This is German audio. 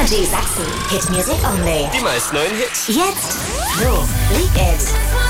Energy Sachsen. Hit Music Only. Die meisten neuen Hits. Jetzt Flo, Leak It.